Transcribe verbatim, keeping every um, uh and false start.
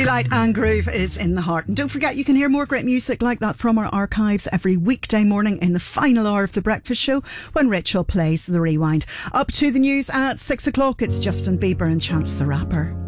Delight and groove is in the heart. And don't forget, you can hear more great music like that from our archives every weekday morning in the final hour of The Breakfast Show when Rachel plays The Rewind. Up to the news at six o'clock, it's Justin Bieber and Chance the Rapper.